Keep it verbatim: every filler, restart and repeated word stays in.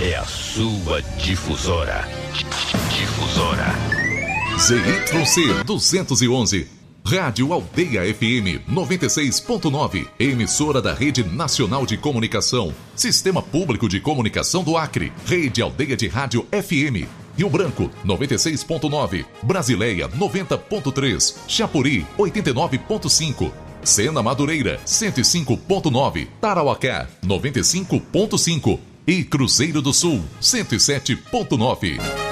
é a sua difusora. Difusora. Z Y C duzentos e onze. Rádio Aldeia F M noventa e seis ponto nove, emissora da Rede Nacional de Comunicação, Sistema Público de Comunicação do Acre, Rede Aldeia de Rádio F M, Rio Branco noventa e seis ponto nove, Brasileia noventa ponto três, Chapuri oitenta e nove ponto cinco, Sena Madureira cento e cinco ponto nove, Tarauacá noventa e cinco ponto cinco e Cruzeiro do Sul cento e sete ponto nove.